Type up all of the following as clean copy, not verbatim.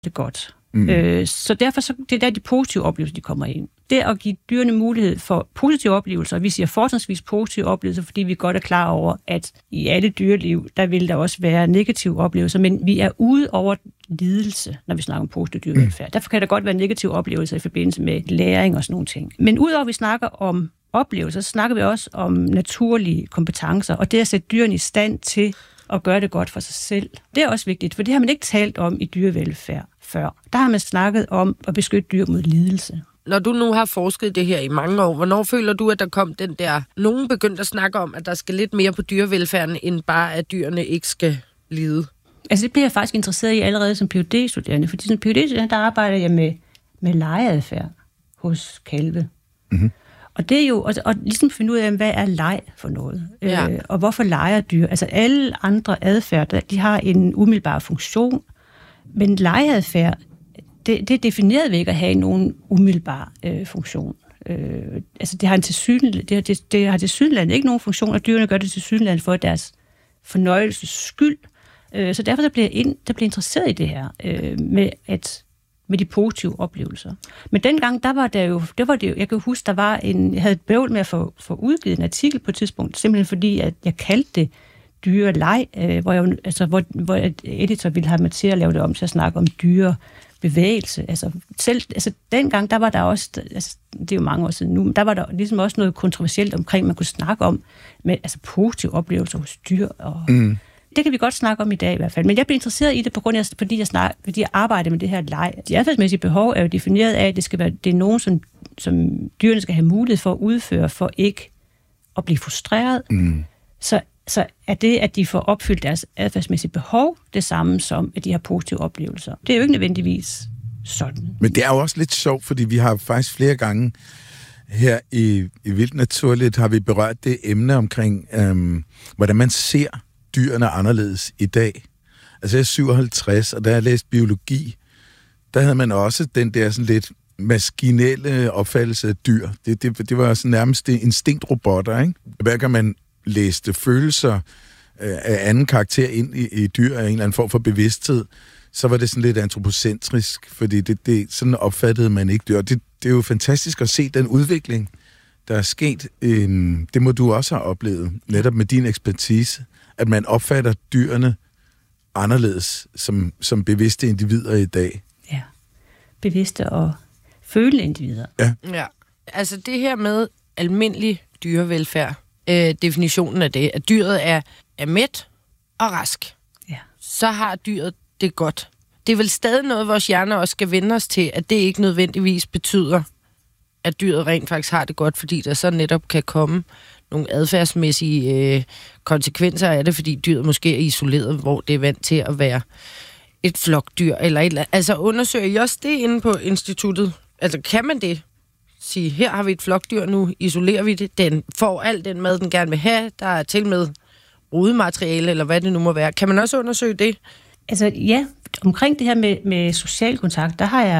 det godt. Så derfor det er der de positive oplevelser, de kommer ind. Det at give dyrene mulighed for positive oplevelser, og vi siger fortrinsvis positive oplevelser, fordi vi godt er klar over, at i alle dyreliv, der vil der også være negative oplevelser, men vi er ude over lidelse, når vi snakker om positiv dyrevelfærd. Derfor kan der godt være negative oplevelser i forbindelse med læring og sådan nogle ting. Men udover at vi snakker om oplevelser, så snakker vi også om naturlige kompetencer, og det at sætte dyrene i stand til at gøre det godt for sig selv. Det er også vigtigt, for det har man ikke talt om i dyrevelfærd før. Der har man snakket om at beskytte dyr mod lidelse. Når du nu har forsket det her i mange år, hvornår føler du, at der kom den der... Nogen begyndte at snakke om, at der skal lidt mere på dyrevelfærden, end bare at dyrene ikke skal lide? Altså det bliver jeg faktisk interesseret i allerede som Ph.D.-studerende, fordi som Ph.D.-studerende, der arbejder jeg med legeadfærd hos kalve. Mm-hmm. Og det er jo at ligesom finde ud af, hvad er leg for noget, og hvorfor leger dyr. Altså alle andre adfærd, de har en umiddelbar funktion, men legeadfærd, det definerede vi ikke at have nogen umiddelbar funktion. Altså det har tilsyneladende ikke nogen funktion, og dyrene gør det tilsyneladende for deres fornøjelses skyld. Så derfor bliver jeg interesseret i det her med de positive oplevelser. Men dengang, der var det jo, jeg kan huske, jeg havde et bøvl med at få udgivet en artikel på et tidspunkt, simpelthen fordi, at jeg kaldte det dyreleg, hvor editor ville have mig til at lave det om til at snakke om dyrebevægelse. Altså dengang, der var der også, det er jo mange år siden nu, men der var der ligesom også noget kontroversielt omkring, man kunne snakke om med positive oplevelser hos dyr. Og det kan vi godt snakke om i dag i hvert fald. Men jeg blev interesseret i det, fordi jeg arbejder med det her leg. De adfærdsmæssige behov er jo defineret af, at det er nogen, som dyrene skal have mulighed for at udføre, for ikke at blive frustreret. Så er det, at de får opfyldt deres adfærdsmæssige behov, det samme som, at de har positive oplevelser. Det er jo ikke nødvendigvis sådan. Men det er jo også lidt sjovt, fordi vi har faktisk flere gange her i Vildt Naturligt har vi berørt det emne omkring, hvordan man ser dyrene anderledes i dag. Altså jeg er 57, og da jeg læste biologi, der havde man også den der sådan lidt maskinelle opfattelse af dyr. Det var sådan nærmest instinktrobotter, ikke? Hver gang man læste følelser af anden karakter ind i dyr af en eller anden form for bevidsthed, så var det sådan lidt antropocentrisk, fordi det sådan opfattede man ikke dyr. Det er jo fantastisk at se den udvikling, der er sket. Det må du også have oplevet, netop med din ekspertise, at man opfatter dyrene anderledes som bevidste individer i dag. Ja, bevidste og følende individer. Ja. Altså det her med almindelig dyrevelfærd, definitionen af det, at dyret er mæt og rask. Ja. Så har dyret det godt. Det er vel stadig noget, vores hjerner også skal vende os til, at det ikke nødvendigvis betyder, at dyret rent faktisk har det godt, fordi der så netop kan komme nogle adfærdsmæssige konsekvenser af det, fordi dyret måske er isoleret, hvor det er vant til at være et flokdyr eller et eller andet. Altså undersøger I også det inde på instituttet? Altså kan man det? Sige, her har vi et flokdyr, nu isolerer vi det. Den får al den mad, den gerne vil have. Der er til med rodemateriale, eller hvad det nu må være. Kan man også undersøge det? Altså ja, omkring det her med social kontakt,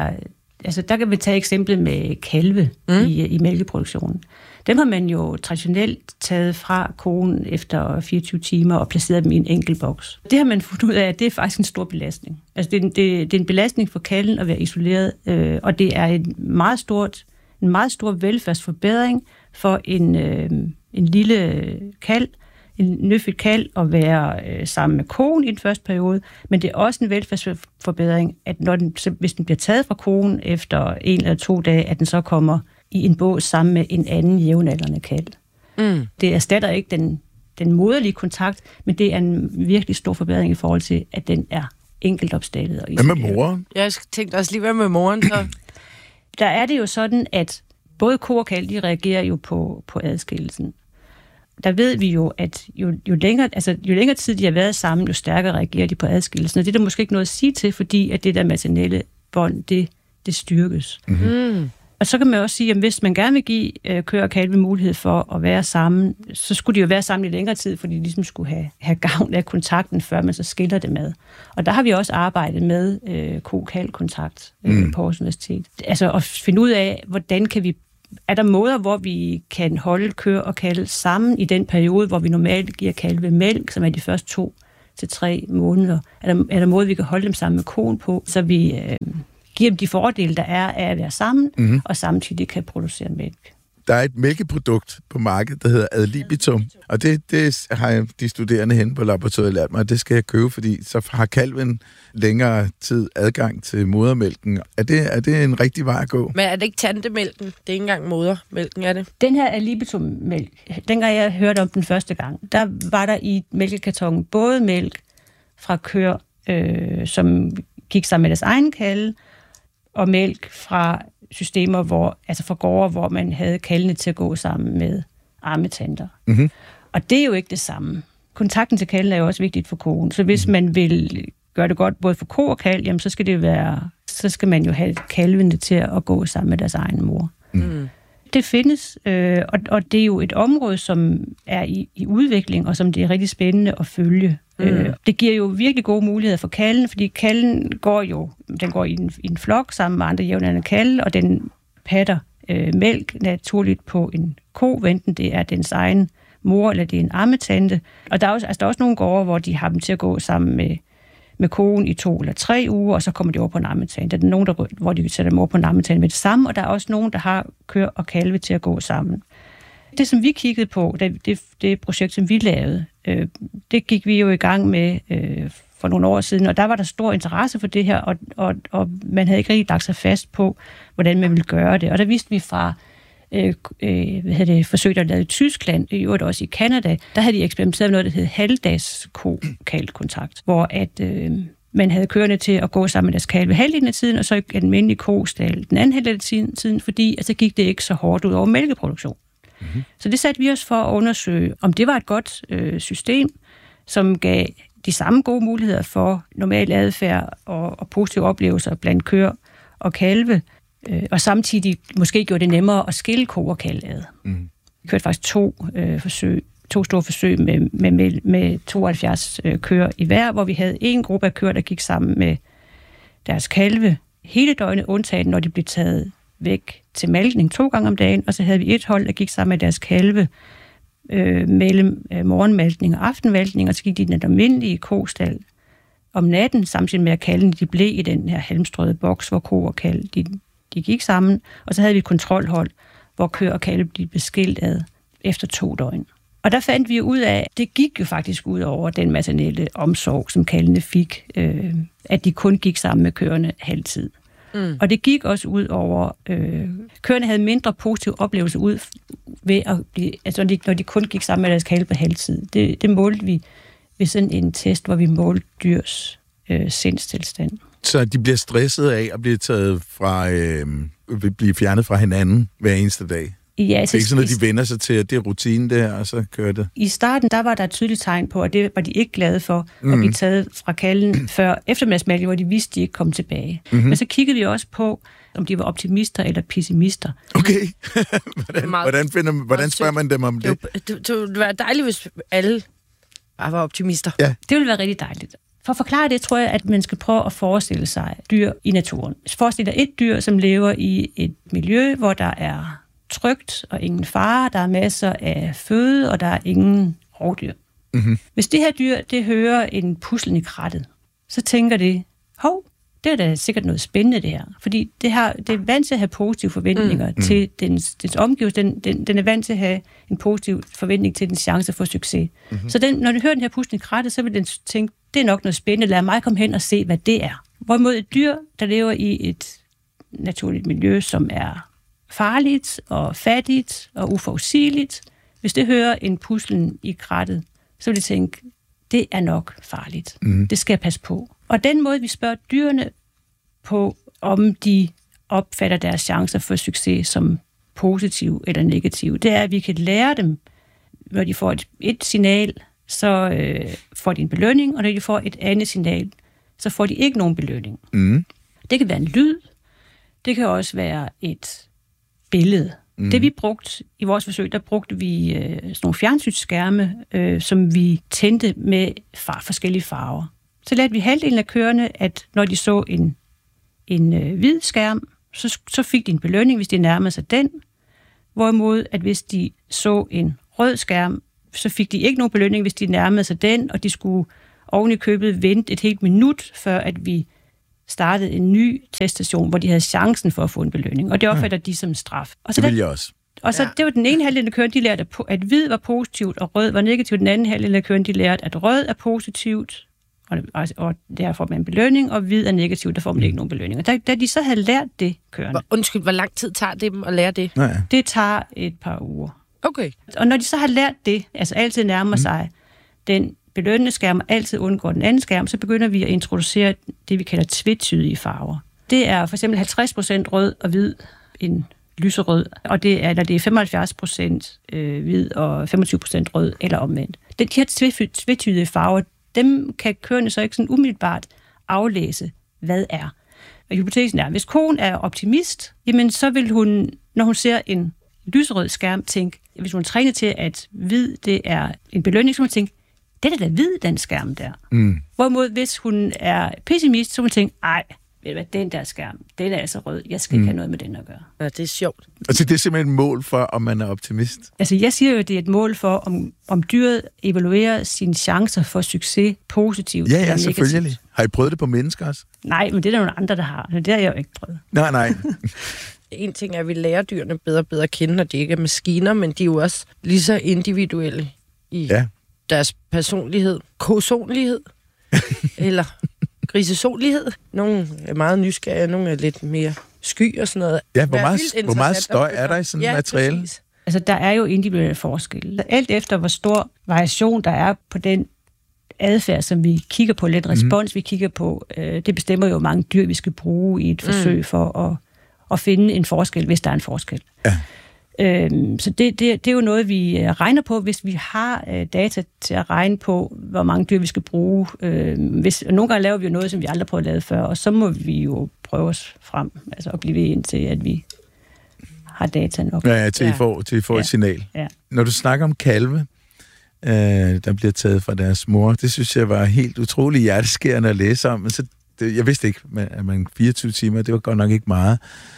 der kan vi tage eksemplet med kalve i mælkeproduktionen. Dem har man jo traditionelt taget fra konen efter 24 timer og placeret dem i en enkelt boks. Det har man fundet ud af, at det er faktisk en stor belastning. Altså det er en belastning for kalven at være isoleret, og det er en meget stor velfærdsforbedring for en lille kalv, en nyfødt kalv at være sammen med konen i den første periode, men det er også en velfærdsforbedring, at hvis den bliver taget fra konen efter 1 eller 2 dage, at den så kommer i en bås sammen med en anden jævnaldrende kalv. Det erstatter ikke den moderlige kontakt, men det er en virkelig stor forbedring i forhold til, at den er enkeltopstillet og isoleret. Hvad med moren? Jeg tænkte også lige, hvad med moren så? Der er det jo sådan, at både ko og kalv, de reagerer jo på adskillelsen. Der ved vi jo, at jo længere tid de har været sammen, jo stærkere reagerer de på adskillelsen. Og det er der måske ikke noget at sige til, fordi at det der maternelle bånd, det styrkes. Mm-hmm. Og så kan man også sige, at hvis man gerne vil give køer og kalve mulighed for at være sammen, så skulle de jo være sammen i længere tid, fordi de ligesom skulle have gavn af kontakten, før man så skiller det med. Og der har vi også arbejdet med ko-kalv-kontakt på Aarhus Universitet. Altså at finde ud af, hvordan kan vi... Er der måder, hvor vi kan holde køer og kalve sammen i den periode, hvor vi normalt giver kalve mælk, som er de første 2 til 3 måneder. Er der måde, vi kan holde dem sammen med koen på, så vi giver dem de fordele, der er af at være sammen, og samtidig kan producere mælk. Der er et mælkeprodukt på markedet, der hedder ad libitum, og det har de studerende henne på laboratoriet lært mig, og det skal jeg købe, fordi så har kalven længere tid adgang til modermælken. Er det en rigtig vej at gå? Men er det ikke tantemælken? Det er ikke engang modermælken, er det? Den her ad libitum-mælk, dengang jeg hørte om den første gang, der var der i mælkekartonen både mælk fra køer, som gik sammen med deres egen kalve, og mælk fra systemer, fra gårde, hvor man havde kalvene til at gå sammen med ammetanter. Mm-hmm. Og det er jo ikke det samme. Kontakten til kalven er jo også vigtigt for koen. Så hvis man vil gøre det godt både for ko og kalv, jamen, så skal man jo have kalvene til at gå sammen med deres egen mor. Mm. Det findes, og det er jo et område, som er i udvikling, og som det er rigtig spændende at følge. Det giver jo virkelig gode muligheder for kalven, fordi kalven går i en flok sammen med andre jævnaldrende kalve, og den patter mælk naturligt på en ko, enten det er dens egen mor, eller det er en ammetante. Og der er også nogle gårde, hvor de har dem til at gå sammen med koen i 2 eller 3 uger, og så kommer de over på en ammetante. Der er nogen, hvor de sætter dem over på en ammetante med det samme, og der er også nogen, der har køer og kalve til at gå sammen. Det, som vi kiggede på, det projekt, som vi lavede, det gik vi jo i gang med for nogle år siden, og der var der stor interesse for det her, og man havde ikke rigtig lagt sig fast på, hvordan man ville gøre det. Og der vidste vi fra forsøg, der lavede i Tyskland, i øvrigt også i Canada, der havde de eksperimenteret med noget, der hed halvdags-ko-kalv-kontakt, hvor at man havde køerne til at gå sammen med deres kalve halvdelen af tiden, og så en almindelig kostal den anden halvdel af tiden, fordi altså gik det ikke så hårdt ud over mælkeproduktion. Mm-hmm. Så det satte vi os for at undersøge, om det var et godt system, som gav de samme gode muligheder for normal adfærd og positive oplevelser blandt køer og kalve, og samtidig måske gjorde det nemmere at skille ko og kalve ad. Mm. Vi kørte faktisk 2 store forsøg med 72 køer i hver, hvor vi havde en gruppe af køer, der gik sammen med deres kalve hele døgnet, undtagen når de blev taget væk til malkning 2 gange om dagen, og så havde vi et hold, der gik sammen med deres kalve mellem morgenmalkning og aftenmalkning, og så gik de i den almindelige kostal om natten, samtidig med at kalvene de blev i den her halmstrøede boks, hvor ko og kalve de gik sammen, og så havde vi et kontrolhold, hvor køer og kalve blev beskilt ad efter 2 døgn. Og der fandt vi ud af, det gik jo faktisk ud over den maternelle omsorg, som kalvene fik, at de kun gik sammen med køerne halvtid. Mm. Og det gik også ud over, køerne havde mindre positive oplevelser ud ved at blive, altså når de kun gik sammen med deres kalve på halvtid. Det målte vi ved sådan en test, hvor vi målte dyrs sindstilstand. Så de bliver stresset af at blive taget fra, blive fjernet fra hinanden hver eneste dag? Ja, det er ikke sådan, at de vender sig til, at det er rutinen der, og så kører det? I starten, der var der et tydeligt tegn på, og det var de ikke glade for, at blive taget fra kalven før eftermiddagsmælken, hvor de vidste, de ikke kom tilbage. Mm-hmm. Men så kiggede vi også på, om de var optimister eller pessimister. Okay. hvordan spørger man dem om det? Det ville være dejligt, hvis alle bare var optimister. Ja. Det ville være rigtig dejligt. For at forklare det, tror jeg, at man skal prøve at forestille sig dyr i naturen. Forestil dig et dyr, som lever i et miljø, hvor der er trygt og ingen fare, der er masser af føde, og der er ingen rovdyr. Mm-hmm. Hvis det her dyr, det hører en puslen i krattet, så tænker det, det er da sikkert noget spændende det her. Fordi det er vant til at have positive forventninger til dens omgivelser. Den er vant til at have en positiv forventning til dens chance for succes. Mm-hmm. Så når den hører den her puslen i krattet, så vil den tænke, det er nok noget spændende, lad mig komme hen og se, hvad det er. Hvorimod et dyr, der lever i et naturligt miljø, som er farligt og fattigt og uforudsigeligt, hvis det hører en puslen i krattet, så vil det tænke, det er nok farligt. Mm. Det skal jeg passe på. Og den måde, vi spørger dyrene på, om de opfatter deres chancer for succes som positive eller negative, det er, at vi kan lære dem, når de får et signal, så får de en belønning, og når de får et andet signal, så får de ikke nogen belønning. Mm. Det kan være en lyd, det kan også være et billede. Mm. Det vi brugte i vores forsøg, der brugte vi sådan nogle fjernsynsskærme, som vi tændte med forskellige farver. Så lærte vi halvdelen af køerne, at når de så en hvid skærm, så fik de en belønning, hvis de nærmede sig den. Hvorimod, at hvis de så en rød skærm, så fik de ikke nogen belønning, hvis de nærmede sig den, og de skulle oven i købet vente et helt minut, før at vi startede en ny teststation, hvor de havde chancen for at få en belønning. Og det opfatter de som straf. Og så det vil jeg også. Og så det var den ene halvdel af køren, de lærte, at hvid var positivt, og rød var negativt. Den anden halvdel af køren, de lærte, at rød er positivt, og der får man en belønning, og hvid er negativt, der får man ikke nogen belønning. Og da de så havde lært det kørende... Undskyld, hvor lang tid tager det dem at lære det? Nej. Det tager et par uger. Okay. Og når de så har lært det, altså altid nærmer sig den belønnende skærm, og altid undgår den anden skærm, så begynder vi at introducere det, vi kalder tvetydige farver. Det er for eksempel 50% rød og hvid, en lyserød, og det er 75% hvid og 25% rød, eller omvendt. De her tvetydige farver, dem kan kørende så ikke sådan umiddelbart aflæse, hvad er. Og hypotesen er, hvis konen er optimist, jamen så vil hun, når hun ser en lyserød skærm, tænke, hvis hun træner til, at hvid det er en belønning, så må hun tænke, det er da hvid, den skærm der. Hvorimod, hvis hun er pessimist, så må hun tænke, ej, ved du hvad, den der skærm, den er altså rød, jeg skal ikke have noget med den at gøre. Ja, det er sjovt. Altså, det er simpelthen et mål for, om man er optimist? Altså, jeg siger jo, at det er et mål for, om dyret evaluerer sine chancer for succes positivt eller negativt. Ja, selvfølgelig. Har I prøvet det på mennesker også? Nej, men det er der nogle andre, der har. Det har jeg jo ikke prøvet. Nej. En ting er, at vi lærer dyrene bedre og bedre at kende, når de ikke er maskiner, men de er jo også lige så individuelle i deres personlighed. Kosonlighed. Eller grisesonlighed. Nogle er meget nysgerrige, nogle er lidt mere sky og sådan noget. Ja, hvor meget støj er der i sådan et materiale? Præcis. Altså, der er jo individuelle forskelle. Alt efter, hvor stor variation der er på den adfærd, som vi kigger på, lidt respons, vi kigger på, det bestemmer jo, hvor mange dyr vi skal bruge i et forsøg for at finde en forskel, hvis der er en forskel. Ja. Så det er jo noget, vi regner på, hvis vi har data til at regne på, hvor mange dyr vi skal bruge. Nogle gange laver vi jo noget, som vi aldrig prøvet at lave før, og så må vi jo prøve os frem, altså at blive ved indtil, at vi har data nok. Ja, til I får et signal. Ja. Når du snakker om kalve, der bliver taget fra deres mor, det synes jeg var helt utroligt hjerteskærende at læse om, men så, jeg vidste ikke, at man 24 timer, det var godt nok ikke meget.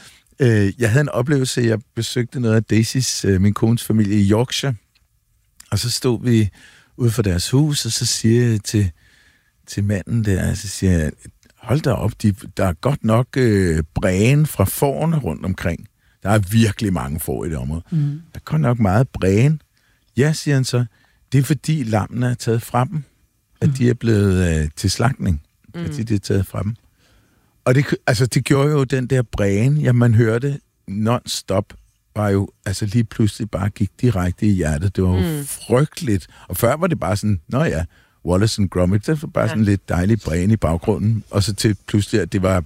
Jeg havde en oplevelse, jeg besøgte noget af Daisys, min kones familie i Yorkshire, og så stod vi ude for deres hus, og så siger jeg til manden der, så siger jeg, hold da op, der er godt nok brægen fra fårene rundt omkring. Der er virkelig mange får i det område. Der er godt nok meget brægen. Ja, siger han så, det er fordi lammene er taget fra dem, at de er blevet til slagtning, at de er taget fra dem. Og det gjorde jo den der brægen, ja, man hørte non-stop, var jo, altså lige pludselig bare gik direkte i hjertet. Det var jo frygteligt. Og før var det bare sådan, nå ja, Wallace and Gromit, det var bare sådan lidt dejlig brægen i baggrunden. Og så til pludselig, at det var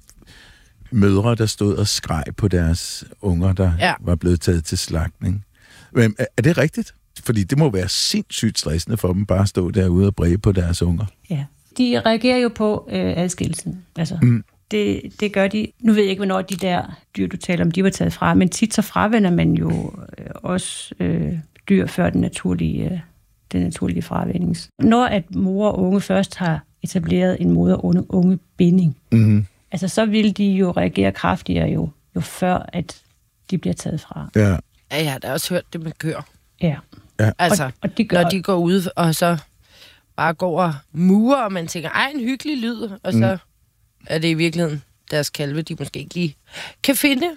mødre, der stod og skreg på deres unger, der var blevet taget til slagtning. Men er det rigtigt? Fordi det må være sindssygt stressende for dem bare at stå derude og bræge på deres unger. Ja. De reagerer jo på adskillelsen. Altså, det gør de. Nu ved jeg ikke, hvornår de der dyr, du taler om, de var taget fra, men tit så fravender man jo også dyr før den naturlige fravending. Når at mor og unge først har etableret en moder-unge binding, altså så vil de jo reagere kraftigere jo før, at de bliver taget fra. Ja. Ja, jeg har da også hørt det med køer. Ja. Altså, og når de går ud og så bare går og murer, og man tænker, ej, en hyggelig lyd, og så er det i virkeligheden deres kalve, de måske ikke lige kan finde.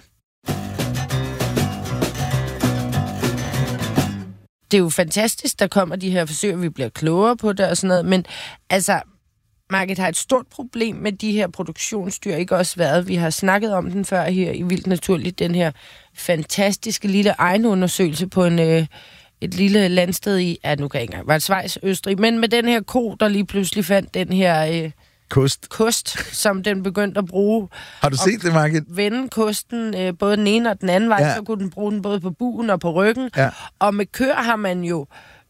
Det er jo fantastisk, der kommer de her forsøg, og vi bliver klogere på det og sådan noget, men altså, Margit, har et stort problem med de her produktionsdyr ikke også været. Vi har snakket om den før her i Vildt Naturligt, den her fantastiske lille egenundersøgelse på et lille landsted i, nu kan jeg ikke engang, var det Schweiz, Østrig, men med den her ko, der lige pludselig fandt den her kost, som den begyndte at bruge. Har du set det, Margit? Vende kosten både den ene og den anden vej, så kunne den bruge den både på bugen og på ryggen. Ja. Og med køer har man jo,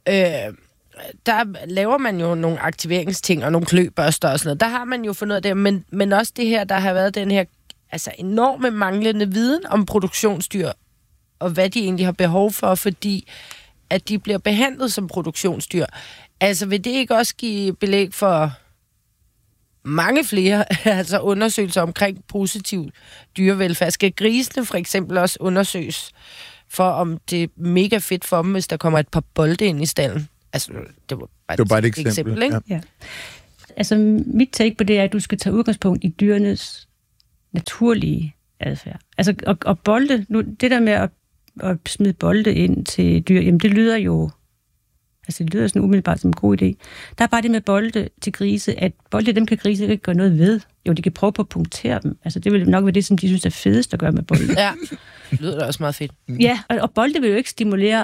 der laver man jo nogle aktiveringsting og nogle kløbørster og sådan noget. Der har man jo fundet ud af det, men også det her, der har været den her altså enorme manglende viden om produktionsdyr, og hvad de egentlig har behov for, fordi at de bliver behandlet som produktionsdyr. Altså vil det ikke også give belæg for mange flere altså undersøgelser omkring positiv dyrevelfærd? Skal grisene for eksempel også undersøges for, om det er mega fedt for dem, hvis der kommer et par bolde ind i stallen? Altså, det var bare et eksempel ikke? Ja. Altså, mit take på det er, at du skal tage udgangspunkt i dyrenes naturlige adfærd. Altså, og bolde, nu, det der med at smide bolde ind til dyr, jamen det lyder jo, altså det lyder sådan umiddelbart som en god idé. Der er bare det med bolde til grise, at bolde, dem kan grise ikke gøre noget ved. Jo, de kan prøve på at punktere dem. Altså, det vil nok være det, som de synes er fedest at gøre med bolde. Ja, det lyder da også meget fedt. Ja, og bolde vil jo ikke stimulere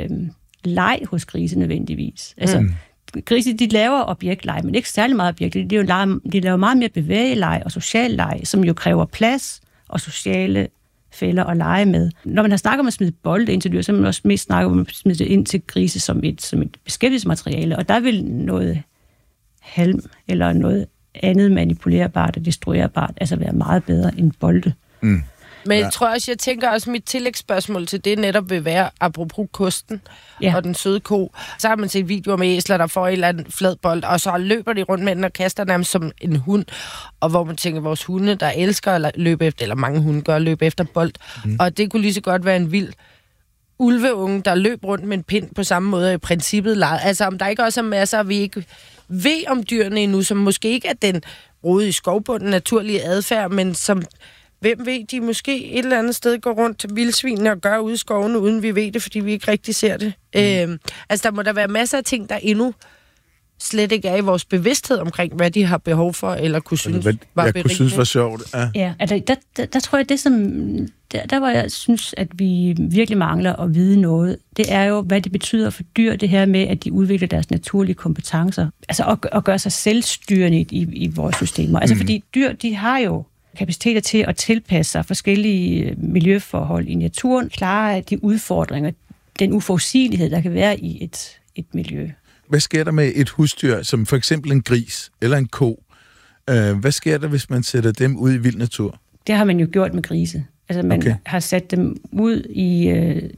leg hos grise nødvendigvis. Altså, grise, de laver objektleg, men ikke særlig meget objekt. De laver meget mere bevægeleg og social leg, som jo kræver plads og sociale fælder at lege med. Når man har snakket om at smide bolde ind til dyr, så har man også mest snakket om at smide det ind til grise som et beskæftigelsesmateriale, og der vil noget halm eller noget andet manipulerbart og destruerbart altså være meget bedre end bolde. Men jeg tænker også, mit tillægsspørgsmål til det netop vil være, apropos kosten og den søde ko, så har man set videoer med æsler, der får en eller anden flad bold, og så løber de rundt med den og kaster nærmest som en hund, og hvor man tænker, vores hunde, der elsker at løbe efter, eller mange hunde gør løbe efter bold, og det kunne lige så godt være en vild ulveunge, der løb rundt med en pind på samme måde i princippet leget. Altså om der ikke også er masser, vi ikke ved om dyrene endnu, som måske ikke er den rode i skovbunden naturlige adfærd, men som hvem ved, de måske et eller andet sted går rundt til vildsvinene og gør ude i skovene, uden vi ved det, fordi vi ikke rigtig ser det. Altså, der må der være masser af ting, der endnu slet ikke er i vores bevidsthed omkring, hvad de har behov for, eller kunne synes var berigende. Kunne synes var sjovt. Ja, altså, der tror jeg, det som... Der hvor jeg synes, at vi virkelig mangler at vide noget, det er jo, hvad det betyder for dyr, det her med, at de udvikler deres naturlige kompetencer. Altså, at gøre sig selvstyrende i vores systemer. Altså, fordi dyr, de har jo kapaciteter til at tilpasse sig forskellige miljøforhold i naturen, klare de udfordringer, den uforudsigelighed, der kan være i et miljø. Hvad sker der med et husdyr, som for eksempel en gris eller en ko? Hvad sker der, hvis man sætter dem ud i vild natur? Det har man jo gjort med grise. Altså man har sat dem ud i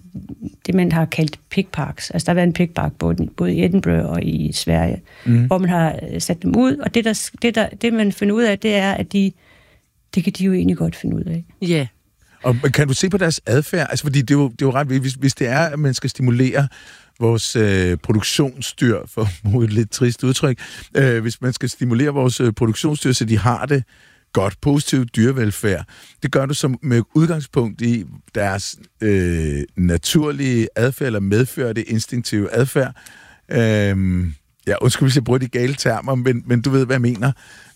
det, man har kaldt pigparks. Altså der har været en pigpark både i Edinburgh og i Sverige, hvor man har sat dem ud, og det man finder ud af, det er, at det kan de jo egentlig godt finde ud af. Ja. Yeah. Og kan du se på deres adfærd? Altså, fordi det er jo ret vigtigt, hvis det er, at man skal stimulere vores produktionsdyr, for at bruge et lidt trist udtryk, hvis man skal stimulere vores produktionsdyr, så de har det godt, positiv dyrevelfærd, det gør du som med udgangspunkt i deres naturlige adfærd, eller medførte instinktive adfærd. Undskyld, hvis jeg bruger de gale termer, men du ved, hvad jeg mener.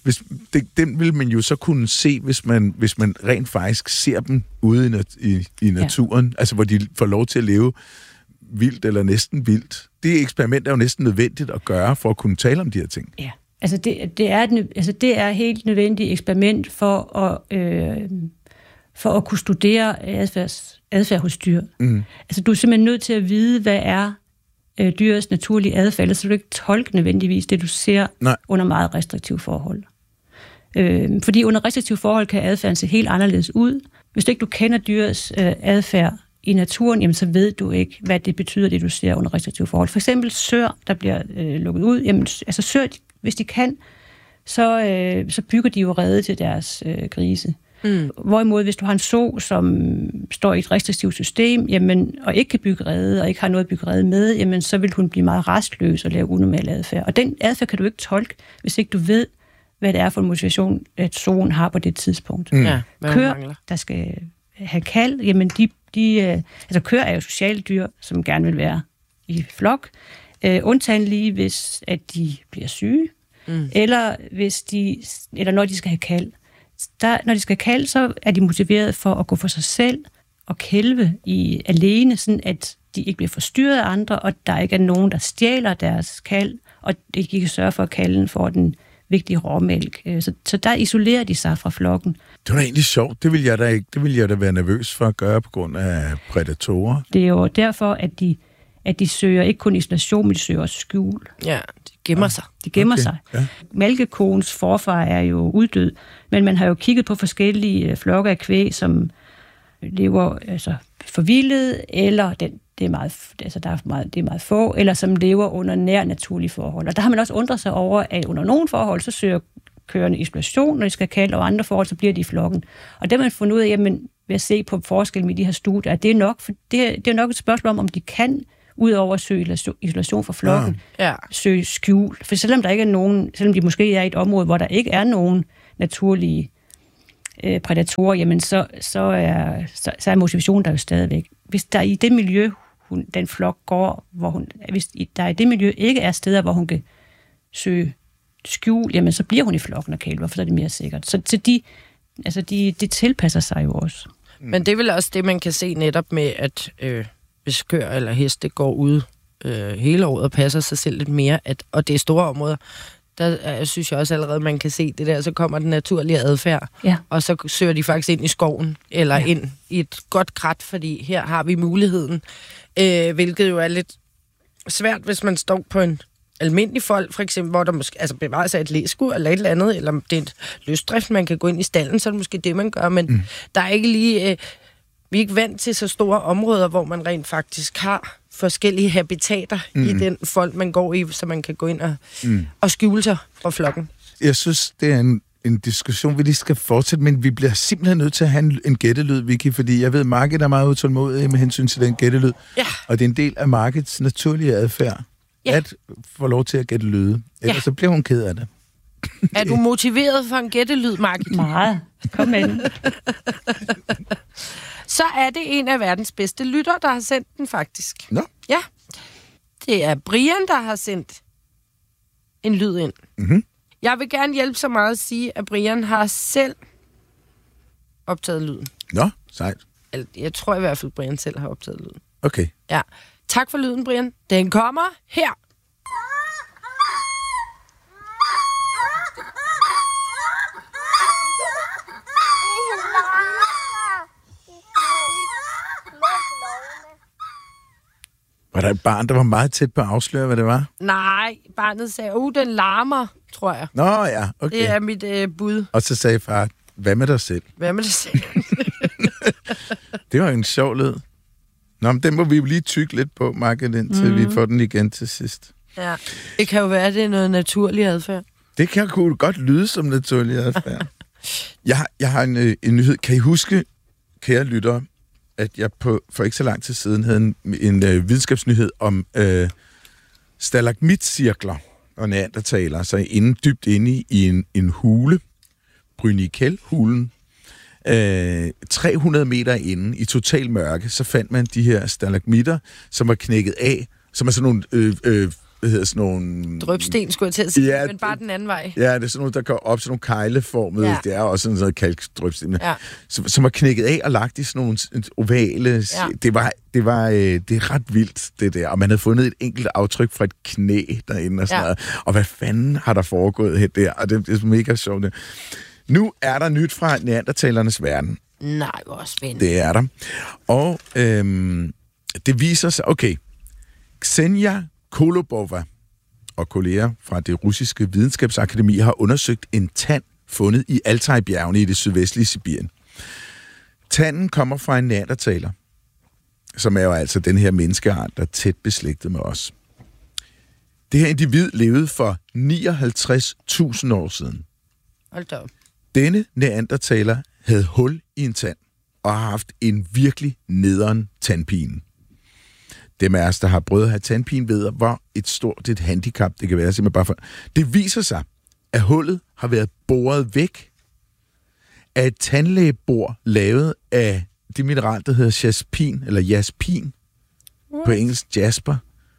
Den vil man jo så kunne se, hvis man rent faktisk ser dem ude i naturen, altså hvor de får lov til at leve vildt eller næsten vildt. Det eksperiment er jo næsten nødvendigt at gøre for at kunne tale om de her ting. Ja, altså det er helt nødvendigt eksperiment for at kunne studere adfærd hos dyr. Altså du er simpelthen nødt til at vide, hvad er dyrets naturlige adfærd, så du ikke tolke nødvendigvis det, du ser under meget restriktive forhold. Fordi under restriktive forhold kan adfærden se helt anderledes ud. Hvis du ikke kender dyrets adfærd i naturen, jamen, så ved du ikke, hvad det betyder, det du ser under restriktive forhold. For eksempel sør, der bliver lukket ud. Jamen, altså sør, hvis de kan, så bygger de jo rede til deres grise. Hvorimod, hvis du har en so, som står i et restriktivt system, jamen, og ikke kan bygge rede, og ikke har noget at bygge rede med, jamen, så vil hun blive meget rastløs og lave unormal adfærd. Og den adfærd kan du ikke tolke, hvis ikke du ved, hvad det er for en motivation, at soen har på det tidspunkt. Ja, køer, der skal have kald, jamen altså køer er jo sociale dyr, som gerne vil være i flok. Undtagen lige, hvis at de bliver syge, eller når de skal have kald. Når de skal have kald, så er de motiveret for at gå for sig selv og kælve alene, sådan at de ikke bliver forstyrret af andre, og der ikke er nogen, der stjæler deres kald, og de kan sørge for, at kalden får den vigtige råmælk. Så der isolerer de sig fra flokken. Det var da egentlig sjovt. Det vil jeg da være nervøs for at gøre på grund af prædatorer. Det er jo derfor, at de søger ikke kun isolation, men de søger også skjul. Ja, de gemmer sig. De gemmer sig. Ja. Malkekoens forfar er jo uddød, men man har jo kigget på forskellige flokke af kvæg, som lever altså forvildet, eller det er meget få, eller som lever under nær naturlige forhold. Og der har man også undret sig over, at under nogle forhold, så søger køerne isolation, når de skal kalde, og andre forhold, så bliver de i flokken. Og det har man fundet ud af, jamen, ved at se på forskellen med de her studier, at det er nok et spørgsmål om de kan udover at søge isolation fra flokken, søge skjul. For selvom der ikke er nogen, selvom de måske er i et område, hvor der ikke er nogen naturlige prædatorer, jamen så er motivationen der jo stadigvæk. Hvis der i det miljø, den flok går, hvis der i det miljø ikke er steder, hvor hun kan søge skjul, jamen så bliver hun i flokken og kælver, for så er det mere sikkert. Så de tilpasser sig jo også. Men det er vel også det, man kan se netop med, at hvis køer eller heste går ud hele året og passer sig selv lidt mere, og det er store områder, der synes jeg også allerede, man kan se det der, så kommer den naturlige adfærd, og så søger de faktisk ind i skoven, eller ind i et godt krat, fordi her har vi muligheden, hvilket jo er lidt svært, hvis man står på en almindelig fold, for eksempel, hvor der måske bevarer sig et læskur eller et eller andet, eller det er et løsdrift, man kan gå ind i stallen, så er det måske det, man gør, men der er ikke lige... vi er ikke vant til så store områder, hvor man rent faktisk har forskellige habitater i den fold, man går i, så man kan gå ind og skjule sig fra flokken. Jeg synes, det er en diskussion, vi lige skal fortsætte, men vi bliver simpelthen nødt til at have en gættelyd, Vicky, fordi jeg ved, at markedet er meget utålmodig med hensyn til den gættelyd, og det er en del af markedets naturlige adfærd, at få lov til at gætte lyde. Ellers så bliver hun ked af det. Er du motiveret for en gættelyd, Margit? Meget. Kom med den. Så er det en af verdens bedste lytter, der har sendt den faktisk. Nå? Ja. Det er Brian, der har sendt en lyd ind. Mm-hmm. Jeg vil gerne hjælpe så meget at sige, at Brian har selv optaget lyden. Nå, sejt. Jeg tror i hvert fald, at Brian selv har optaget lyden. Okay. Ja. Tak for lyden, Brian. Den kommer her. Var der et barn, der var meget tæt på at afsløre, hvad det var? Nej, barnet sagde, den larmer, tror jeg. Nå ja, okay. Det er mit bud. Og så sagde far, hvad med dig selv? Hvad med dig selv? Det var en sjov lyd. Nå, men den må vi jo lige tykke lidt på, Margit, indtil vi får den igen til sidst. Ja, det kan jo være, at det er noget naturlig adfærd. Det kan jo godt lyde som naturlig adfærd. Jeg har en nyhed. Kan I huske, kære lyttere, at jeg for ikke så lang tid siden havde en videnskabsnyhed om stalagmitcirkler og neandertalere, så dybt inde i en hule, Brünichel-hulen, 300 meter inde i total mørke, så fandt man de her stalagmitter, som var knækket af, som er sådan nogle... Drøbsten, skulle jeg til at sige, men bare den anden vej. Ja, det er sådan nogle, der går op, sådan nogle kegleformede, det er også sådan noget kalkdrøbsten, som var knækket af og lagt i sådan nogle ovale. Det er ret vildt, det der. Og man havde fundet et enkelt aftryk fra et knæ derinde og sådan noget. Og hvad fanden har der foregået her der? Og det er mega sjovt. Nu er der nyt fra neandertalernes verden. Nej, hvor spændende. Det er der. Og det viser sig, okay, Ksenia Kolobova og kolleger fra det russiske videnskabsakademi har undersøgt en tand fundet i Altaj-bjergene i det sydvestlige Sibirien. Tanden kommer fra en neandertaler, som er jo altså den her menneskeart, der er tæt beslægtet med os. Det her individ levede for 59.000 år siden. Hold da op. Denne neandertaler havde hul i en tand og har haft en virkelig nederen tandpine. Dem af os, der har prøvet at have tandpine, ved, hvor et stort et handicap det kan være. Simpelthen bare for... Det viser sig, at hullet har været boret væk af et tandlægebor lavet af det mineral, der hedder jaspin, eller jaspin. På engelsk jasper.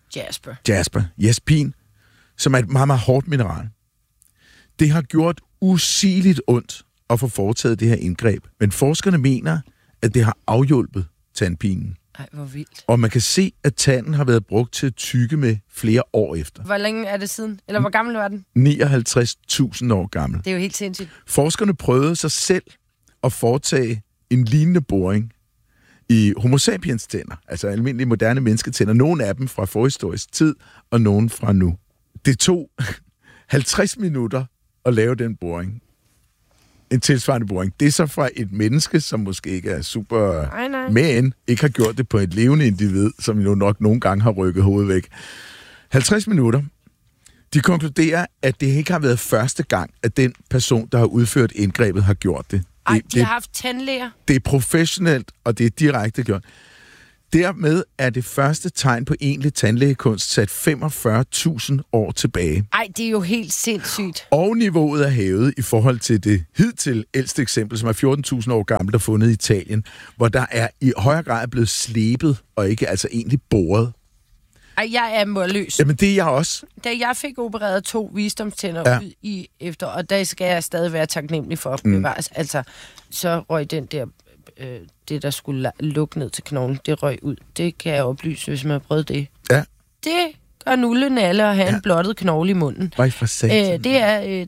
Jaspin, som er et meget, meget hårdt mineral. Det har gjort usigeligt ondt at få foretaget det her indgreb, men forskerne mener, at det har afhjulpet tandpinen. Ej, hvor vildt. Og man kan se, at tanden har været brugt til at tygge med flere år efter. Hvor længe er det siden? Eller hvor gammel var den? 59.000 år gammel. Det er jo helt sindssygt. Forskerne prøvede sig selv at foretage en lignende boring i homo sapiens tænder, altså almindelige moderne mennesketænder. Nogle af dem fra forhistorisk tid, og nogle fra nu. Det tog 50 minutter at lave den boring. En tilsvarende boring. Det er så fra et menneske, som måske ikke er super, men ikke har gjort det på et levende individ, som jo nok nogle gange har rykket hovedet væk. 50 minutter. De konkluderer, at det ikke har været første gang, at den person, der har udført indgrebet, har gjort det. De har haft tandlæger. Det er professionelt, og det er direkte gjort. dermed er det første tegn på egentlig tandlægekunst sat 45.000 år tilbage. Ej, det er jo helt sindssygt. Og niveauet er hævet i forhold til det hidtil ældste eksempel, som er 14.000 år gammelt og fundet i Italien, hvor der er i højere grad blevet slebet og ikke altså egentlig boret. Ej, jeg er målløs. Jamen, det er jeg også. Da jeg fik opereret 2 visdomstænder ud i efter, og der skal jeg stadig være taknemmelig for at bevares. Altså, så røg den der, det der skulle lukke ned til knoglen, det røg ud. Det kan jeg oplyse, hvis man har prøvet det. Ja. Det gør nullenalle at have en blottet knogle i munden. Det er,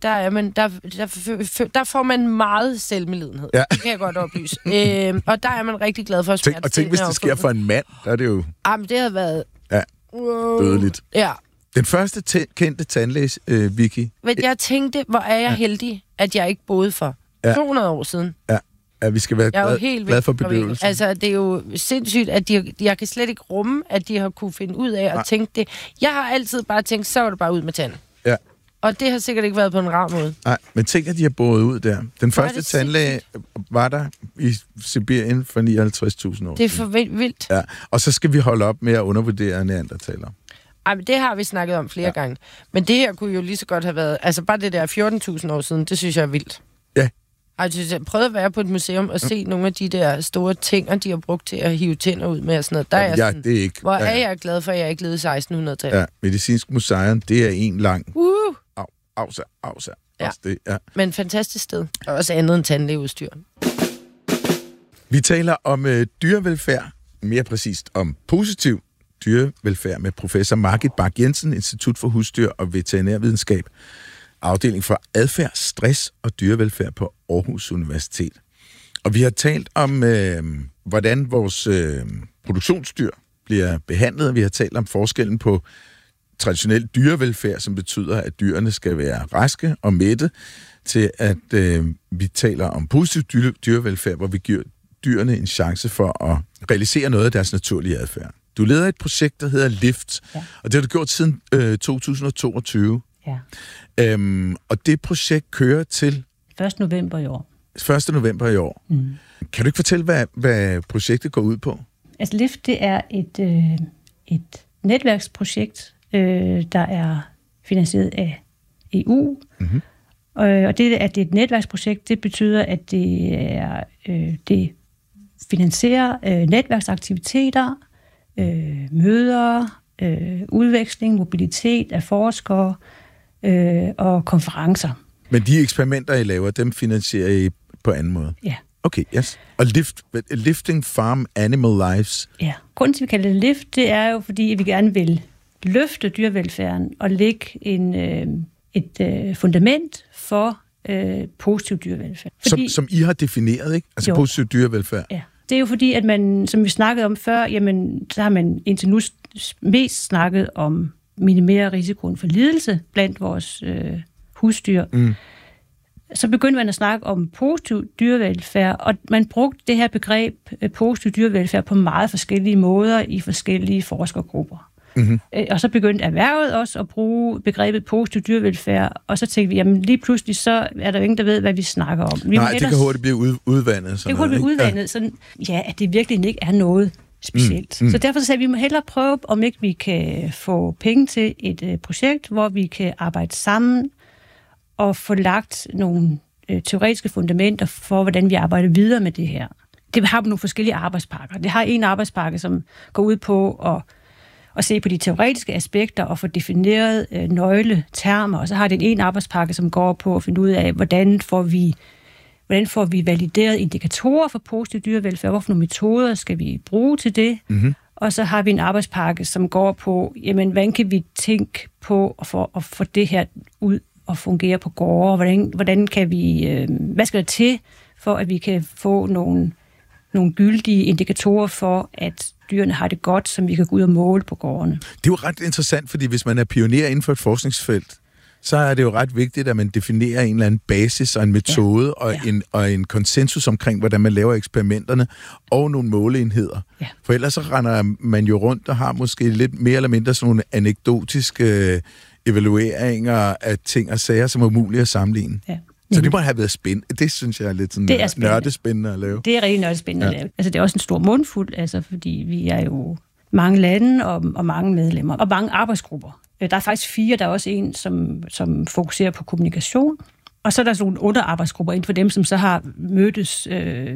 der får man meget selvmedlidenhed. Ja. Det kan jeg godt oplyse. Og der er man rigtig glad for at smerte. Og tænk, hvis det sker for en mand, der er det jo... Jamen, det har været... Ja. Dødeligt. Ja. Den første kendte tandlæge, Vicky. Men jeg tænkte, hvor er jeg heldig, at jeg ikke boede for 200 år siden. Ja, vi skal være glad for bedøvelsen. Altså, det er jo sindssygt, at jeg kan slet ikke rumme, at de har kunne finde ud af at tænke det. Jeg har altid bare tænkt, så var det bare ud med tanden. Ja. Og det har sikkert ikke været på en rar måde. Nej, men tænk, at de har boet ud der. Den første tandlæge var der i Sibirien for 59.000 år. Det er for vildt. Ja, og så skal vi holde op med at undervurdere neandertalere. Ej, men det har vi snakket om flere gange. Men det her kunne jo lige så godt have været... Altså bare det der 14.000 år siden, det synes jeg er vildt. Ja. Altså, jeg prøvede at være på et museum og se nogle af de der store ting, de har brugt til at hive tænder ud med og sådan noget. Der er sådan, det er ikke... Hvor er jeg glad for, at jeg ikke levede i 1600-tallet. Ja, Medicinsk Museum, det er en lang... Afsa. Ja. Det, ja. Men fantastisk sted. Og også andet end tandlægeudstyr. Vi taler om dyrevelfærd, mere præcist om positiv dyrevelfærd med professor Margit Bak Jensen, Institut for Husdyr og Veterinærvidenskab, afdeling for adfærd, stress og dyrevelfærd på Aarhus Universitet. Og vi har talt om, hvordan vores produktionsdyr bliver behandlet, og vi har talt om forskellen på traditionel dyrevelfærd, som betyder, at dyrene skal være raske og mætte, til at vi taler om positiv dyrevelfærd, hvor vi giver dyrene en chance for at realisere noget af deres naturlige adfærd. Du leder et projekt, der hedder LIFT, og det har du gjort siden 2022. Ja. Og det projekt kører til... 1. november i år. 1. november i år. Mm. Kan du ikke fortælle, hvad projektet går ud på? Altså LIFT, det er et netværksprojekt, der er finansieret af EU. Mm-hmm. Og det, at det er et netværksprojekt, det betyder, at det finansierer netværksaktiviteter, møder, udveksling, mobilitet af forskere og konferencer. Men de eksperimenter, I laver, dem finansierer I på anden måde? Ja. Okay, yes. Og Lifting Farm Animal Lives? Ja. Grunden til, at vi kalder det LIFT, det er jo, fordi vi gerne vil løfte dyrevelfærden og lægge et fundament for positiv dyrevelfærd. Fordi, som I har defineret, ikke? Altså positiv dyrevelfærd. Ja. Det er jo fordi, at man, som vi snakkede om før, jamen, så har man indtil nu mest snakket om minimere risikoen for lidelse blandt vores husdyr. Mm. Så begyndte man at snakke om positiv dyrevelfærd, og man brugte det her begreb positiv dyrevelfærd på meget forskellige måder i forskellige forskergrupper. Mm-hmm. Og så begyndte erhvervet også at bruge begrebet positiv dyrevelfærd, og så tænkte vi, jamen lige pludselig så er der jo ingen, der ved, hvad vi snakker om. Det kan hurtigt blive udvandet. Det kan hurtigt blive udvandet, sådan, at det virkelig ikke er noget specielt. Så derfor sagde vi, at vi må hellere prøve, om ikke vi kan få penge til et projekt, hvor vi kan arbejde sammen og få lagt nogle teoretiske fundamenter for, hvordan vi arbejder videre med det her. Det har nogle forskellige arbejdspakker. Det har en arbejdspakke, som går ud på at se på de teoretiske aspekter og få defineret nøgletermer, og så har det en arbejdspakke, som går på at finde ud af, hvordan får vi valideret indikatorer for positiv dyrevelfærd, hvorfor nogle metoder skal vi bruge til det, og så har vi en arbejdspakke, som går på, jamen, hvordan kan vi tænke på at få det her ud og fungere på gårde, hvordan kan vi, hvad skal der til, for at vi kan få nogle gyldige indikatorer for, at dyrene har det godt, som vi kan gå ud og måle på gårdene. Det er jo ret interessant, fordi hvis man er pioner inden for et forskningsfelt, så er det jo ret vigtigt, at man definerer en eller anden basis og en metode og en konsensus omkring, hvordan man laver eksperimenterne og nogle måleenheder. Ja. For ellers så render man jo rundt og har måske lidt mere eller mindre sådan nogle anekdotiske evalueringer af ting og sager, som er umulige at sammenligne. Ja. Så det må have været spændende. Det synes jeg er lidt sådan nørdespændende at lave. Det er rigtig nørdespændende at lave. Altså, det er også en stor mundfuld, altså, fordi vi er jo mange lande og mange medlemmer og mange arbejdsgrupper. Der er faktisk 4, der er også en, som fokuserer på kommunikation. Og så er der sådan nogle underarbejdsgrupper inden for dem, som så har mødtes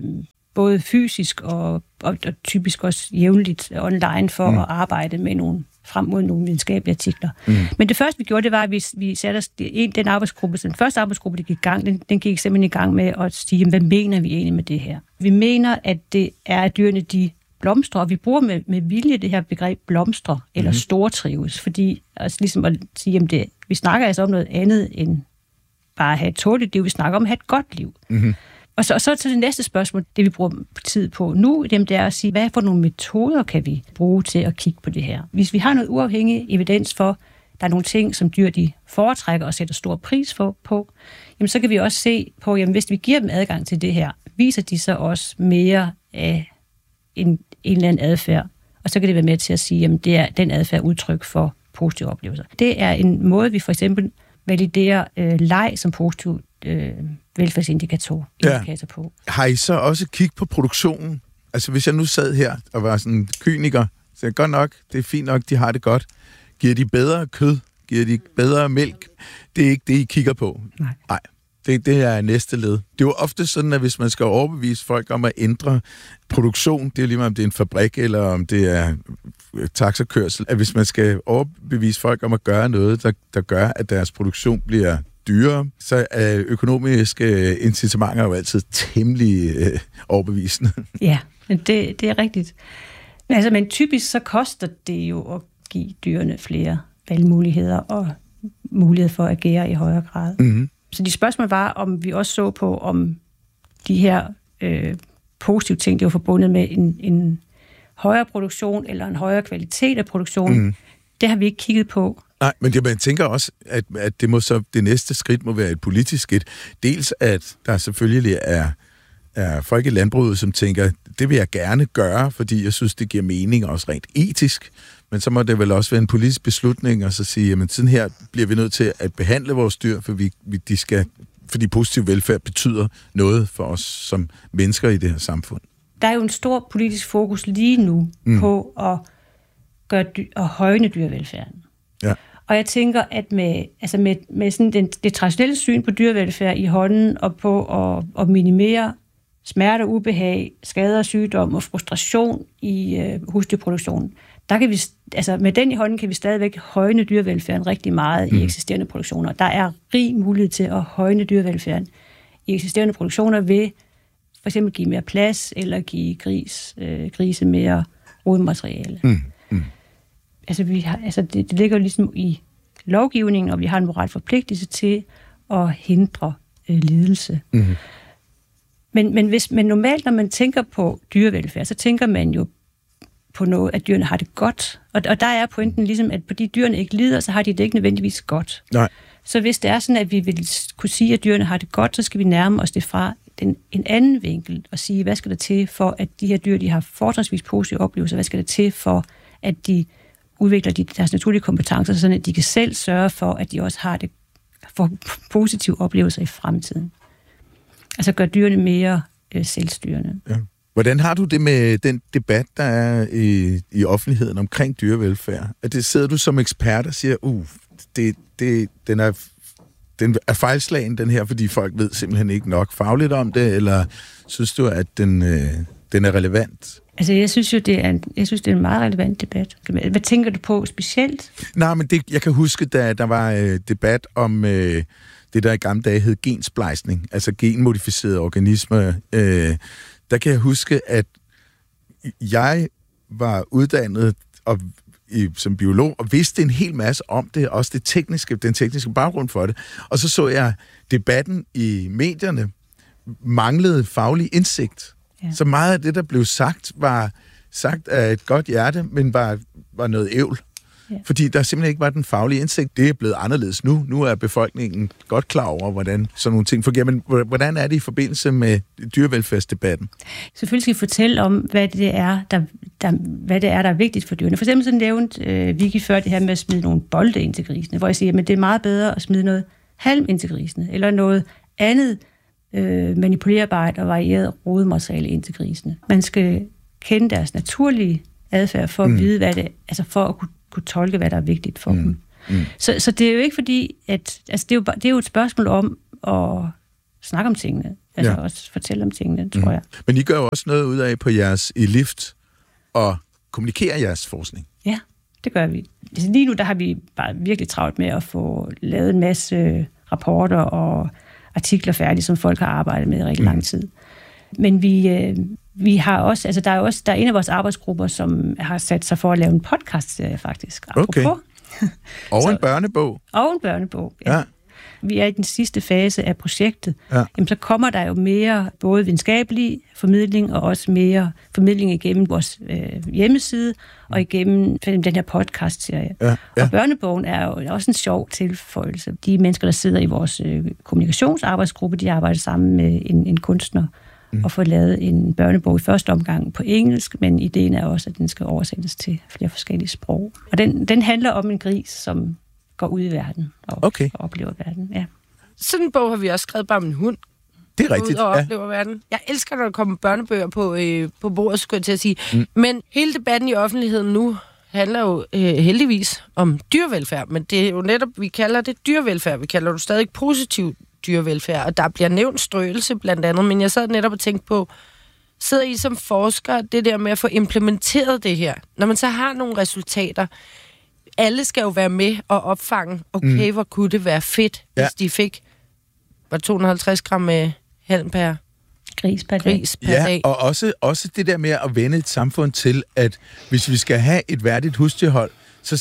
både fysisk og typisk også jævnligt online for at arbejde med frem mod nogle videnskabelige artikler. Men det første, vi gjorde, det var, at vi satte os den arbejdsgruppe, den første arbejdsgruppe, der gik i gang, den gik simpelthen i gang med at sige, hvad mener vi egentlig med det her? Vi mener, at det er, at dyrene, de blomstrer, og vi bruger med vilje det her begreb blomstre eller stortrives, fordi altså ligesom at sige, at vi snakker altså om noget andet end bare at have et tåligt liv, vi snakker om at have et godt liv. Og så til det næste spørgsmål, det vi bruger tid på nu, det er at sige, hvad for nogle metoder kan vi bruge til at kigge på det her? Hvis vi har noget uafhængig evidens for, der er nogle ting, som dyr de foretrækker og sætter stor pris på, jamen så kan vi også se på, jamen hvis vi giver dem adgang til det her, viser de så også mere af en eller anden adfærd, og så kan det være med til at sige, at det er den adfærd udtryk for positive oplevelser. Det er en måde, vi for eksempel validerer leg som positiv velfærdsindikator på. Har I så også kigget på produktionen? Altså hvis jeg nu sad her og var sådan kyniker, så er godt nok, det er fint nok, de har det godt. Giver de bedre kød? Giver de bedre mælk? Det er ikke det, I kigger på. Nej. Det er næste led. Det er jo ofte sådan, at hvis man skal overbevise folk om at ændre produktion, det er lige meget om det er en fabrik, eller om det er taxakørsel, at hvis man skal overbevise folk om at gøre noget, der gør, at deres produktion bliver dyrere, så er økonomiske incitamenter jo altid temmelig overbevisende. Ja, men det er rigtigt. Men typisk så koster det jo at give dyrene flere valgmuligheder og mulighed for at agere i højere grad. Så de spørgsmål var, om vi også så på, om de her positive ting, det var forbundet med en højere produktion eller en højere kvalitet af produktionen. Det har vi ikke kigget på. Nej, men man tænker også, at det næste skridt må være et politisk skridt. Dels at der selvfølgelig er folk i landbruget, som tænker, det vil jeg gerne gøre, fordi jeg synes, det giver mening også rent etisk. Men så må det vel også være en politisk beslutning, og så sige, jamen sådan her bliver vi nødt til at behandle vores dyr, fordi positiv velfærd betyder noget for os som mennesker i det her samfund. Der er jo en stor politisk fokus lige nu på at højne dyrevelfærden. Ja. Og jeg tænker, at med sådan det traditionelle syn på dyrevelfærd i hånden, og på at minimere smerte, ubehag, skader, sygdom og frustration i husdyrproduktionen, der kan vi, med den i hånden kan vi stadigvæk højne dyrevelfærden rigtig meget i eksisterende produktioner. Der er rig mulighed til at højne dyrevelfærden i eksisterende produktioner ved for eksempel give mere plads, eller give grise mere rodmateriale. Det ligger ligesom i lovgivningen, og vi har en moral forpligtelse til at hindre lidelse. Men normalt, når man tænker på dyrevelfærd, så tænker man jo på noget, at dyrene har det godt. Og der er pointen ligesom, at fordi dyrene ikke lider, så har de det ikke nødvendigvis godt. Nej. Så hvis det er sådan, at vi vil kunne sige, at dyrene har det godt, så skal vi nærme os det fra en anden vinkel og sige, hvad skal der til for, at de her dyr, de har fortrinsvis positive oplevelser, hvad skal der til for, at de udvikler deres naturlige kompetencer, sådan at de kan selv sørge for, at de også har det for positive oplevelser i fremtiden. Altså gør dyrene mere selvstyrende. Ja. Hvordan har du det med den debat, der er i offentligheden omkring dyrevelfærd? Sidder du som ekspert og siger, den er fejlslagen, den her, fordi folk ved simpelthen ikke nok fagligt om det, eller synes du, at den er relevant? Altså, jeg synes det er en meget relevant debat. Hvad tænker du på specielt? Nej, men jeg kan huske, da der var debat om det, der i gamle dage hed gensplejsning, altså genmodificerede organismer. Der kan jeg huske, at jeg var uddannet som biolog, og vidste en hel masse om det, også den tekniske baggrund for det. Og så jeg debatten i medierne manglede faglig indsigt. Ja. Så meget af det, der blev sagt, var sagt af et godt hjerte, men var noget ævl. Ja. Fordi der simpelthen ikke var den faglige indsigt. Det er blevet anderledes nu. Nu er befolkningen godt klar over, hvordan sådan nogle ting fungerer. Men hvordan er det i forbindelse med dyrevelfærdsdebatten? Selvfølgelig skal vi fortælle om, hvad det er, der er vigtigt for dyrene. For eksempel så nævnte Vicky før det her med at smide nogle bolde ind til grisene, hvor jeg siger, at det er meget bedre at smide noget halm ind til grisene, eller noget andet manipulerbart og varieret rodemateriale ind til grisene. Man skal kende deres naturlige adfærd for at vide, hvad det, altså for at kunne tolke, hvad der er vigtigt for dem. Så det er jo ikke fordi, at altså det er jo et spørgsmål om at snakke om tingene, altså også fortælle om tingene, tror jeg. Men I gør jo også noget ud af på jeres i Lift og kommunikerer jeres forskning. Ja, det gør vi. Altså lige nu der har vi bare virkelig travlt med at få lavet en masse rapporter og artikler færdige, som folk har arbejdet med i rigtig lang tid. Men vi har også, altså der er en af vores arbejdsgrupper, som har sat sig for at lave en podcast-serie faktisk. Okay. Og en børnebog. Og en børnebog, ja. Vi er i den sidste fase af projektet. Ja. Jamen, så kommer der jo mere både videnskabelig formidling og også mere formidling igennem vores hjemmeside og igennem den her podcast-serie. Ja. Og børnebogen er jo også en sjov tilføjelse. De mennesker, der sidder i vores kommunikationsarbejdsgruppe, de arbejder sammen med en kunstner og får lavet en børnebog i første omgang på engelsk, men ideen er også, at den skal oversættes til flere forskellige sprog. Og den handler om en gris, som går ud i verden og oplever verden. Ja. Sådan en bog har vi også skrevet bare om en hund. Det er rigtigt. Ud og oplever verden. Jeg elsker, når der kommer børnebøger på bordet, skulle jeg til at sige. Men hele debatten i offentligheden nu handler jo heldigvis om dyrevelfærd, men det er jo netop, vi kalder det dyrevelfærd. Vi kalder det stadig positiv dyrevelfærd, og der bliver nævnt strøelse blandt andet, men jeg sad netop og tænkte på, sidder I som forskere det der med at få implementeret det her? Når man så har nogle resultater, alle skal jo være med og opfange, okay, hvor kunne det være fedt, hvis de fik 250 gram halm per gris per dag. Og også det der med at vende et samfund til, at hvis vi skal have et værdigt husdyrhold,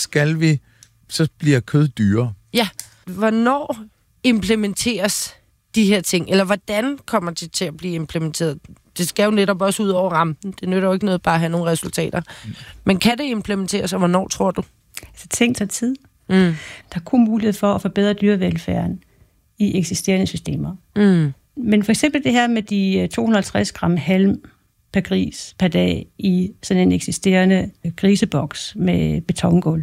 så bliver kød dyrere. Ja, hvornår implementeres de her ting, eller hvordan kommer de til at blive implementeret? Det skal jo netop også ud over rampen. Det nytter jo ikke noget bare at have nogle resultater. Men kan det implementeres, og hvornår tror du? Altså ting tager tid. Der er kun mulighed for at forbedre dyrevelfærden i eksisterende systemer. Men for eksempel det her med de 250 gram halm per gris per dag i sådan en eksisterende griseboks med betongulv,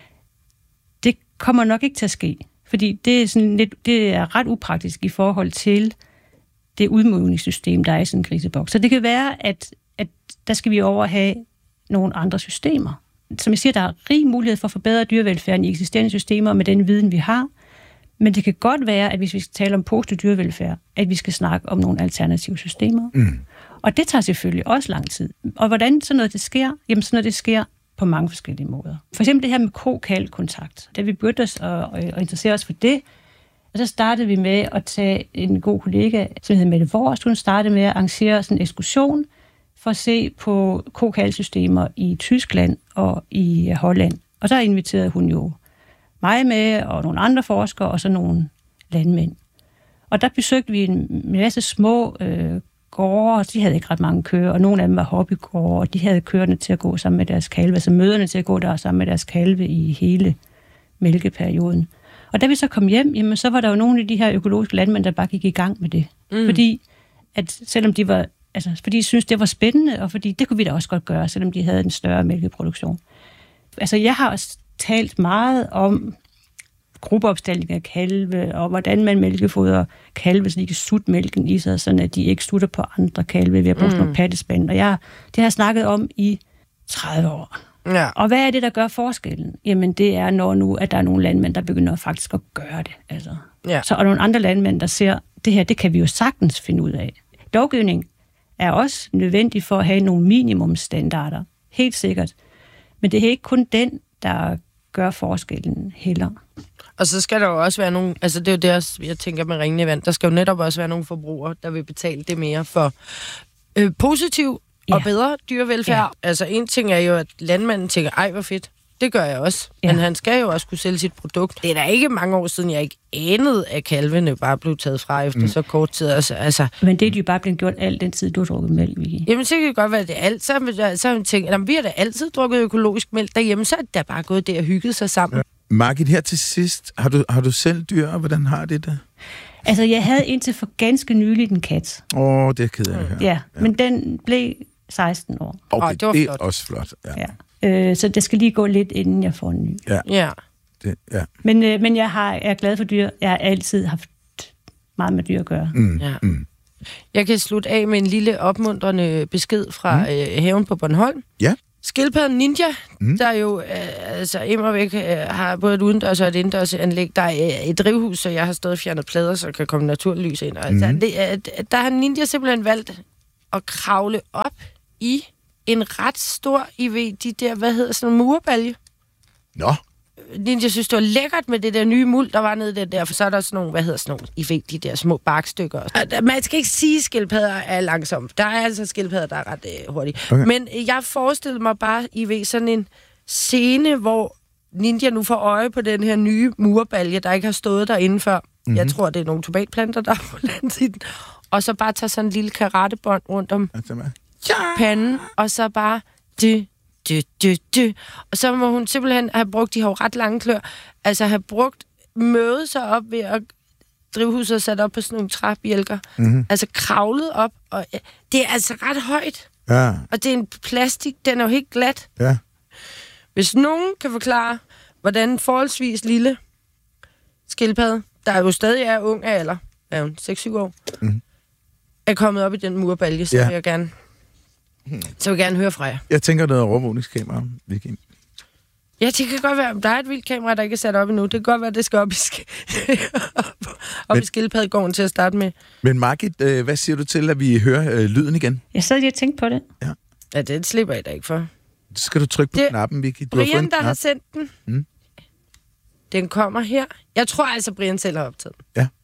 det kommer nok ikke til at ske. Fordi det er ret upraktisk i forhold til det udmodningssystem, der er i sådan en griseboks. Så det kan være, at der skal vi over have nogle andre systemer. Som jeg siger, der er rig mulighed for at forbedre dyrevelfærden i eksisterende systemer med den viden, vi har. Men det kan godt være, at hvis vi skal tale om positiv dyrevelfærd, at vi skal snakke om nogle alternative systemer. Og det tager selvfølgelig også lang tid. Og hvordan sådan noget det sker? Jamen sådan noget det sker på mange forskellige måder. For eksempel det her med ko-kalv-kontakt. Da vi begyndte os at interessere os for det, og så startede vi med at tage en god kollega, som hedder Mette Vorst. Hun startede med at arrangere sådan en ekskursion for at se på ko-kalv-systemer i Tyskland og i Holland. Og så inviterede hun jo mig med, og nogle andre forskere, og så nogle landmænd. Og der besøgte vi en masse små gårde, og de havde ikke ret mange køer, og nogle af dem var hobbygårde, og de havde køerne til at gå sammen med deres kalve, altså møderne til at gå der sammen med deres kalve i hele mælkeperioden. Og da vi så kom hjem, jamen, så var der jo nogle af de her økologiske landmænd, der bare gik i gang med det. Fordi, at selvom de var, fordi de syntes, det var spændende, og fordi det kunne vi da også godt gøre, selvom de havde en større mælkeproduktion. Altså, jeg har også talt meget om gruppeopstilling af kalve, og hvordan man mælkefodrer kalve, så de kan sutte mælken i sig, sådan at de ikke sutter på andre kalve ved at bruge sådan nogle pattespand. Og det har jeg snakket om i 30 år. Ja. Og hvad er det, der gør forskellen? Jamen, det er når nu, at der er nogle landmænd, der begynder faktisk at gøre det. Altså. Ja. Så er nogle andre landmænd, der ser, det her, det kan vi jo sagtens finde ud af. Lovgivning er også nødvendig for at have nogle minimumsstandarder. Helt sikkert. Men det er ikke kun den, der gør forskellen heller. Og så skal der jo også være nogle, altså det er jo det, jeg tænker med ringende vand, der skal jo netop også være nogle forbrugere, der vil betale det mere for positiv og bedre dyrevelfærd. Ja. Altså en ting er jo, at landmanden tænker, ej hvor fedt, det gør jeg også. Ja. Men han skal jo også kunne sælge sit produkt. Det er da ikke mange år siden, jeg ikke anede, at kalvene bare blev taget fra efter så kort tid. Altså. Men det er jo bare blevet gjort al den tid, du har drukket mælk, Vicky. Jamen, så kan det godt være, det alt. Så har man tænkt, vi har da altid drukket økologisk mælk derhjemme, så er det da bare gået der og hygget sig sammen. Ja. Margit, her til sidst, har du selv dyr, og hvordan har det der? Altså, jeg havde indtil for ganske nyligt en kat. Det er ked af at høre. Ja, men den blev 16 år. Okay, det er også flot. Ja. Så det skal lige gå lidt, inden jeg får en ny. Ja. Men jeg er glad for dyr. Jeg har altid haft meget med dyr at gøre. Ja. Jeg kan slutte af med en lille opmuntrende besked fra haven på Bornholm. Ja. Skildpadden Ninja, der jo immervæk har både et udendørs og et indendørs anlæg. Der er et drivhus, så jeg har stået og fjernet plader, så der kan komme naturlys ind. Og der har Ninja simpelthen valgt at kravle op i en ret stor, de der, sådan en murbalje. Nå. Ninja synes, det var lækkert med det der nye muld, der var nede der, for så er der sådan nogle, de der små barkstykker. Man skal ikke sige, at skildpadder er langsomme. Der er altså skildpadder, der er ret hurtige. Okay. Men jeg forestiller mig bare, sådan en scene, hvor Ninja nu får øje på den her nye murbalje, der ikke har stået derinde før. Jeg tror, det er nogle tomatplanter, der er på landsiden. Og så bare tage sådan en lille karatebånd rundt om panden, og så bare... Og så må hun simpelthen have brugt, de har jo ret lange klør, altså have brugt, møde sig op ved at drivhuset sat op på sådan nogle træbjælker, altså kravlet op, og det er altså ret højt. Ja. Og det er en plastik, den er jo helt glat. Ja. Hvis nogen kan forklare, hvordan en forholdsvis lille skildpadde, der jo stadig er ung af alder, er jo 6-7 år, er kommet op i den murbalje, så vil jeg gerne... Så vil jeg gerne høre fra jer. Jeg tænker noget overvågningskamera, Vicky. Ja, det kan godt være, der er et vildt kamera, der ikke er sat op endnu. Det kan godt være, det skal op i skildpaddegården til at starte med. Men Margit, hvad siger du til, at vi hører lyden igen? Jeg sad lige og tænkte på det. Ja, det slipper jeg da ikke for. Så skal du trykke på knappen, Vicky. Brian, der har sendt den. Den kommer her. Jeg tror altså, Brian selv har optaget. Ja.